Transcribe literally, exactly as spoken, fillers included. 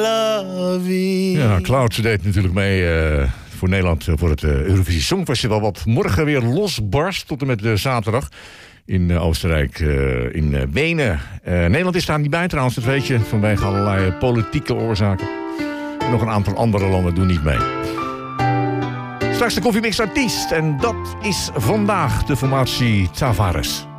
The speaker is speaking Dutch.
Ja, Cloud deed natuurlijk mee uh, voor Nederland uh, voor het uh, Eurovisie Songfestival, wat morgen weer losbarst tot en met uh, zaterdag in uh, Oostenrijk, uh, in uh, Wenen. Uh, Nederland is daar niet bij trouwens, dat weet je, vanwege allerlei uh, politieke oorzaken. En nog een aantal andere landen doen niet mee. Straks de Koffiemix artiest en dat is vandaag de formatie Tavares.